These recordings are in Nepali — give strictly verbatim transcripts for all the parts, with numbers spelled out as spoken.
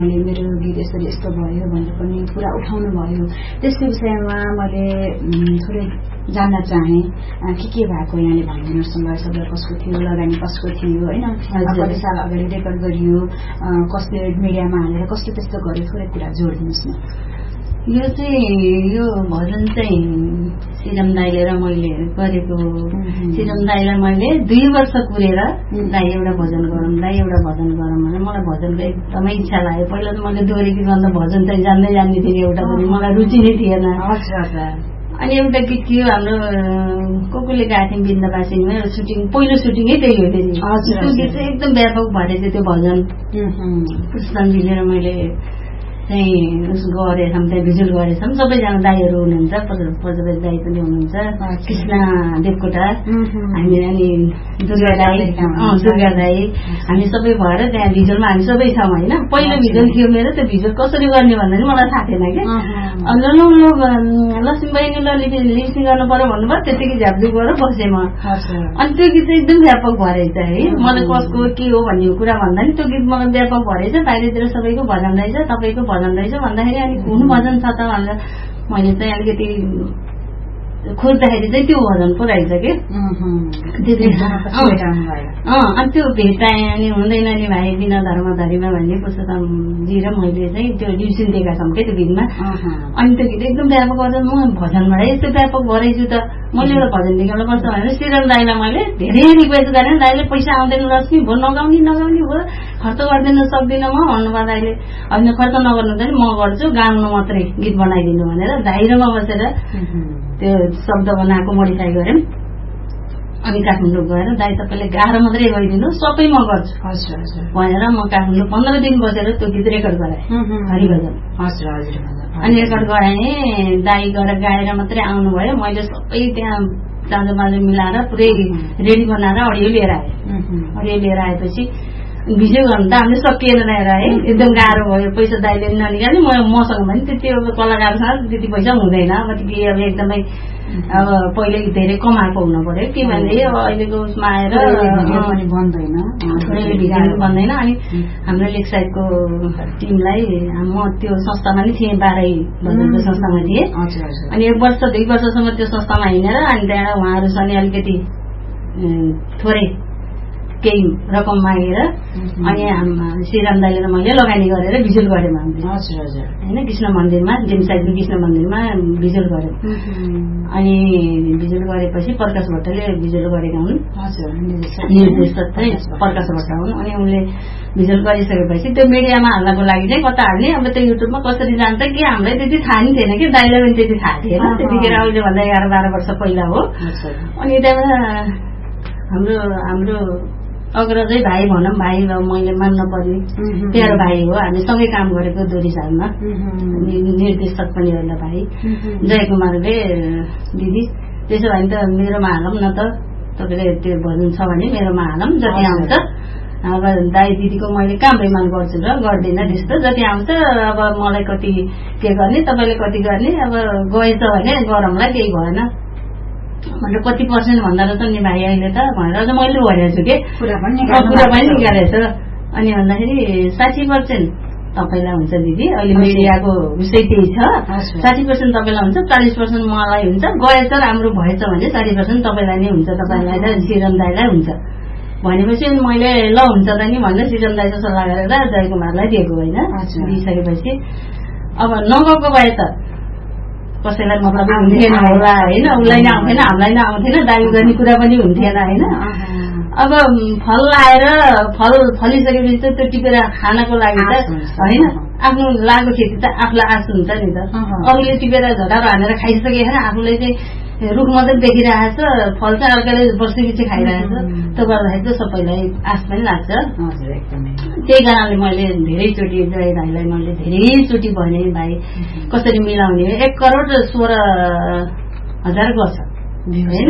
मेरो गीत यसरी यस्तो भयो भनेर पनि कुरा उठाउनु भयो। त्यसको विषयमा मैले थोरै जान्न चाहे के के भएको यहाँले भनिदिनुहोस् न। शब्द कसको थियो, लगानी कसको थियो होइन, कति साल अगाडि रेकर्ड गरियो, कसले मिडियामा हालेर कसले त्यस्तो गर्यो, थोरै कुरा जोडिदिनुहोस् न। यो चाहिँ यो भजन चाहिँ श्रीराम दाइले र मैले गरेको। श्रीराम दाइलाई मैले दुई वर्ष कुरेर दाइ एउटा भजन गरौँ दाइ एउटा भजन गरौँ भनेर मलाई भजनको एकदमै इच्छा लाग्यो। पहिला त मैले दोहोरी गीत भन्दा भजन चाहिँ जान्दै जान्ने थिएँ, एउटा पनि मलाई रुचि नै थिएन। अनि एउटा गीत थियो हाम्रो को कोले गाएको थियौँ बिन्दवासीमा सुटिङ, पहिलो सुटिङै त्यही हो फेरि। त्यो गीत चाहिँ एकदम व्यापक भएर थियो त्यो भजन। पुष्पनजीले र मैले चाहिँ उस गरेछौँ, त्यहाँ भिजुअल गरेछौँ। सबैजना दाईहरू हुनुहुन्छ, पजबेज दाई पनि हुनुहुन्छ, कृष्ण देवकोटा, हामी अनि दुर्गा दाई, दुर्गा दाई, हामी सबै भएर त्यहाँ भिजुअलमा हामी सबै छौँ होइन। पहिलो भिजुअल थियो मेरो, त्यो भिजुअल कसरी गर्ने भन्दा पनि मलाई थाहा थिएन क्या। अन्त ल लक्ष्मी बहिनी ल लिसिङ गर्नु पर्यो भन्नुभयो, त्यतिकै झ्याप्लु गरेर बसेँ म। अनि त्यो गीत चाहिँ एकदम व्यापक भएछ है। मलाई कसको के हो भन्ने कुरा भन्दा नि त्यो गीत मलाई व्यापक भएछ। बाहिरतिर सबैको भजन रहेछ, तपाईँको भजन रहेछ भन्दाखेरि अनि कुन भजन छ त भनेर मैले चाहिँ अलिकति खोज्दाखेरि चाहिँ त्यो भजन पो रहेछ कि। अनि त्यो भेटाएँ अनि हुँदैन नि भाइ बिना धर्मधरीमा भन्ने पुरुषोत्तमजी र मैले चाहिँ त्यो डिभिजन दिएका छौँ क्या त्यो गीतमा। अनि त्यो गीत एकदम व्यापक भजन, म भजनबाट यस्तो व्यापक भएछु त मैले एउटा भजन निकाल्नु पर्छ भनेर श्रीराम दाइलाई मैले धेरै रिक्वेस्ट गरेँ। दाइले पैसा आउँदैन लक्ष्मी भो नगाउने नगाउने भयो, खर्च गर्दैन सक्दिनँ म भन्नुभयो दाइले। होइन खर्च नगर्नु त म गर्छु, गाउनु मात्रै गीत बनाइदिनु भनेर दाइ र म बसेर त्यो शब्द बनाएको मोडिफाई गरेँ। अनि काठमाडौँ गएर दाइ तपाईँले गाह्रो मात्रै गरिदिनु, सबै म गर्छु भनेर म काठमाडौँ पन्ध्र दिन बसेर त्यो गीत रेकर्ड गराएँ, हरिभजन। अनि रेकर्ड गराएँ, दाइ गएर गाएर मात्रै आउनुभयो। मैले सबै त्यहाँ चाँजो बाँजो मिलाएर पुरै रेडी बनाएर अडियो लिएर आएँ। अडियो लिएर आएपछि भिडियो गर्नु त हामीले सकिएन रहेर है, एकदम गाह्रो भयो। पैसा दाइले पनि ननिकाल्ने, म मसँग पनि त्यति अब कलाकारसँग त्यति पैसा हुँदैन। अब अब एकदमै अब पहिले धेरै कमाएको हुनु पर्यो के भने अब अहिलेको उसमा आएर बन्दैन, थोरैले भिडियो बन्दैन। अनि हाम्रो लेकसाइडको टिमलाई म त्यो संस्थामा नै थिएँ, बाह्रै भजनको संस्थामा थिएँ। अनि एक वर्ष दुई वर्षसम्म त्यो संस्थामा हिँडेर अनि त्यहाँबाट उहाँहरूसँग अलिकति थोरै केही रकम मागेर अनि श्रीराम दाइले र मैले लगानी गरेर भिजुअल गरेँ होइन, कृष्ण मन्दिरमा, जेमसाइडको कृष्ण मन्दिरमा भिजुअल गरेँ। अनि भिजुअल गरेपछि प्रकाश भट्टले भिजुअल गरेका हुन्, निर्देशक चाहिँ प्रकाश भट्ट हुन्। अनि उनले भिजुअल गरिसकेपछि त्यो मिडियामा हाल्नको लागि चाहिँ कता हाल्ने, अब त्यो युट्युबमा कसरी जान्छ कि हामीलाई त्यति थाहा नि थिएन कि, दाइलाई पनि त्यति थाहा थिएन त्यतिखेर। अहिले भन्दा एघार बाह्र वर्ष पहिला हो। अनि त्यहाँबाट हाम्रो हाम्रो अग्रजै भाइ भनौँ, भाइ मैले मान्न पर्ने प्यारो भाइ हो, हामी सँगै काम गरेको दोरी सालमा। निर्देशक पनि होला भाइ जय कुमारले, दिदी त्यसो भने त मेरोमा हालौँ न त, तपाईँले त्यो भजन छ भने मेरोमा हालौँ, जति आउँछ अब दाइ दिदीको मैले काम बेमान गर्छु र गर्दिनँ त्यस्तो, जति आउँछ अब मलाई कति के गर्ने तपाईँले कति गर्ने, अब गएछ भने गरौँला केही भएन भनेर कति पर्सेन्ट भन्दा रहेछ नि भाइ अहिले त भनेर चाहिँ मैले भनेको छु कि कुरा पनि निकालेको छु। अनि भन्दाखेरि साठी पर्सेन्ट तपाईँलाई हुन्छ दिदी, अहिले मिडियाको विषय त्यही छ, साठी पर्सेन्ट तपाईँलाई हुन्छ, चालिस पर्सेन्ट मलाई हुन्छ, गएछ राम्रो भएछ भने साठी पर्सेन्ट तपाईँलाई नै हुन्छ, तपाईँलाई र श्रीराम दाइलाई हुन्छ भनेपछि मैले ल हुन्छ त नि भनेर श्रीराम दाइको सल्लाह गरेर जय कुमारलाई दिएको होइन। दिइसकेपछि अब नगएको भए त कसैलाई मतलब हुन्थेन होला होइन, उसलाई नै आउँथेन, हामीलाई नै आउँथेन, दाबी गर्ने कुरा पनि हुन्थेन होइन। अब फल लाएर फल फलिसकेपछि त त्यो टिपेर खानको लागि त होइन, आफ्नो लागेको खेती त आफूलाई आश हुन्छ नि त। अरूले टिपेर झटारो हानेर खाइसकेर आफूले चाहिँ रुख मात्रै देखिरहेको छ, फल चाहिँ अर्काले वर्षपछि खाइरहेको छ, त्यो गर्दाखेरि चाहिँ सबैलाई आश पनि लाग्छ। त्यही कारणले मैले धेरैचोटि जय भाइलाई मैले धेरैचोटि भने भाइ कसरी मिलाउने, एक करोड सोह्र हजार गर्छ होइन,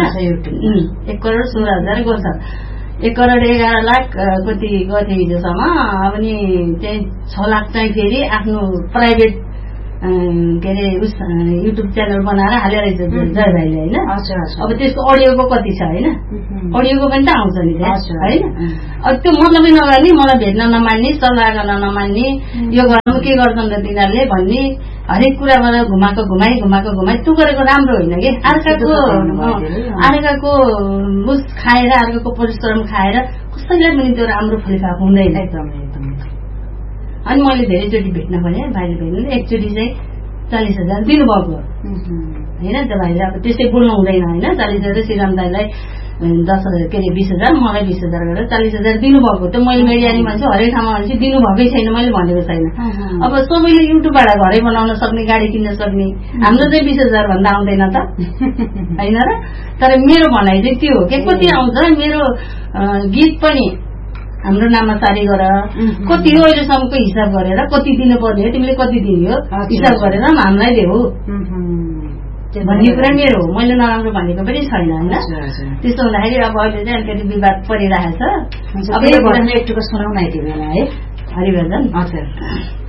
एक करोड सोह्र हजार गर्छ, एक करोड एघार लाख कति गथे हिजोसम्म। अनि चाहिँ छ लाख चाहिँ फेरि आफ्नो प्राइभेट के अरे उस युट्युब च्यानल बनाएर हालेर रहेछ जय भाइले होइन। अब त्यसको अडियोको कति छ होइन, अडियोको पनि त आउँछ नि त्यहाँ होइन। अब त्यो मतलबै नगर्ने, मलाई भेट्न नमान्ने, सल्लाह गर्न नमान्ने, यो गर्नु के गर्छन् त तिनीहरूले भन्ने, हरेक कुराबाट घुमाएको घुमाई घुमाएको घुमाई त्यो गरेको राम्रो होइन कि। अर्काको अर्काको मुस खाएर अर्काको परिश्रम खाएर कसैलाई पनि त्यो राम्रो फलिफाप हुँदैन एकदम एकदम। अनि मैले धेरैचोटि भेट्न पनि भाइले भेट्नु एकचोटि चाहिँ चालिस हजार दिनुभएको होइन। त्यो भाइले अब त्यसै बोल्नु हुँदैन होइन। चालिस हजार श्रीराम दाईलाई दस हजार के अरे बिस हजार मलाई बिस हजार गरेर चालिस हजार दिनुभएको। त्यो मैले मिडियानी मान्छे हरेक ठाउँमा मान्छे दिनुभएकै छैन, मैले भनेको छैन। अब सबैले युट्युबबाट घरै बनाउन सक्ने, गाडी किन्न सक्ने, हाम्रो चाहिँ बिस हजार भन्दा आउँदैन त होइन र। तर मेरो भनाइ चाहिँ त्यो हो कि कति आउँछ मेरो गीत पनि हाम्रो नाममा सारी गर कति हो अहिलेसम्मको हिसाब गरेर कति दिनुपर्ने हो, तिमीले कति दिने हो हिसाब गरेर हामीलाई देऊ भन्ने कुरा मेरो हो। मैले नराम्रो भनेको पनि छैन होइन। त्यस्तो हुँदाखेरि अब अहिले चाहिँ अलिकति विवाद परिरहेछ। अब एक टुक्रो सुनाउन है तिमीलाई है हरिभजन। हजुर